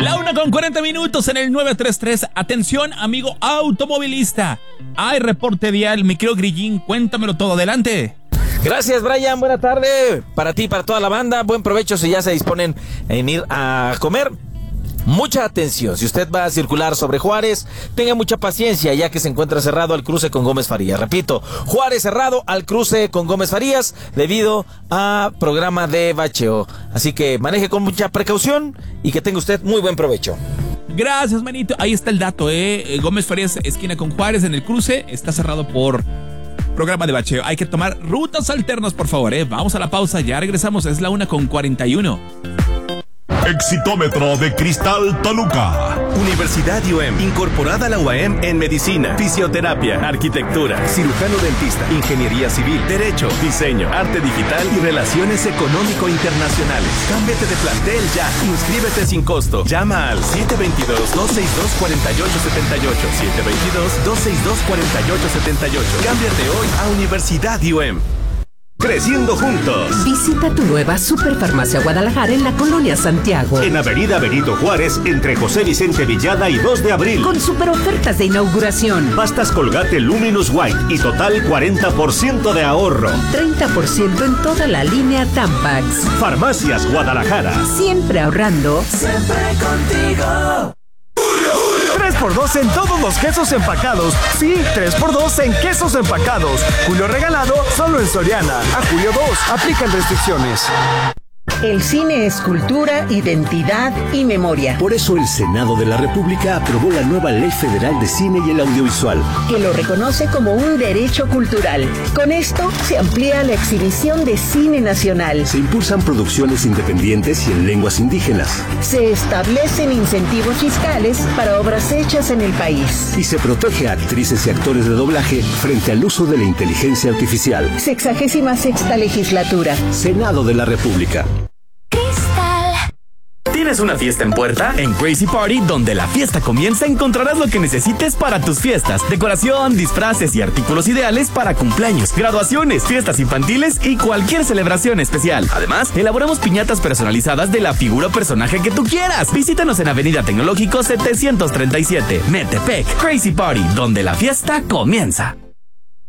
1:40 en el 933. Atención, amigo automovilista. Hay reporte vial, mi querido Grillín, cuéntamelo todo, adelante. Gracias, Brian, buena tarde para ti, para toda la banda. Buen provecho si ya se disponen en ir a comer. Mucha atención, si usted va a circular sobre Juárez, tenga mucha paciencia ya que se encuentra cerrado al cruce con Gómez Farías. Repito, Juárez cerrado al cruce con Gómez Farías debido a programa de bacheo. Así que maneje con mucha precaución y que tenga usted muy buen provecho. Gracias, manito. Ahí está el dato, Gómez Farías, esquina con Juárez en el cruce, está cerrado por programa de bacheo. Hay que tomar rutas alternas, por favor, Vamos a la pausa, ya regresamos, es la 1:41. Exitómetro de Cristal Toluca. Universidad UM, incorporada a la UAM en medicina, fisioterapia, arquitectura, cirujano dentista, ingeniería civil, derecho, diseño, arte digital y relaciones económico-internacionales. Cámbiate de plantel ya. Inscríbete sin costo. Llama al 722-262-4878. 722-262-4878. Cámbiate hoy a Universidad UM. Creciendo juntos. Visita tu nueva Superfarmacia Guadalajara en la Colonia Santiago. En Avenida Benito Juárez, entre José Vicente Villada y 2 de abril. Con super ofertas de inauguración. Pastas Colgate Luminous White y total 40% de ahorro. 30% en toda la línea Tampax. Farmacias Guadalajara. Siempre ahorrando. Siempre contigo. 3x2 en todos los quesos empacados. Sí, 3x2 en quesos empacados. Julio regalado solo en Soriana. A julio 2. Aplican restricciones. El cine es cultura, identidad y memoria. Por eso el Senado de la República aprobó la nueva Ley Federal de Cine y el Audiovisual, que lo reconoce como un derecho cultural. Con esto se amplía la exhibición de cine nacional. Se impulsan producciones independientes y en lenguas indígenas. Se establecen incentivos fiscales para obras hechas en el país. Y se protege a actrices y actores de doblaje frente al uso de la inteligencia artificial. 66ª legislatura. Senado de la República. ¿Tienes una fiesta en puerta? En Crazy Party, donde la fiesta comienza, encontrarás lo que necesites para tus fiestas. Decoración, disfraces y artículos ideales para cumpleaños, graduaciones, fiestas infantiles y cualquier celebración especial. Además, elaboramos piñatas personalizadas de la figura o personaje que tú quieras. Visítanos en Avenida Tecnológico 737, Metepec. Crazy Party, donde la fiesta comienza.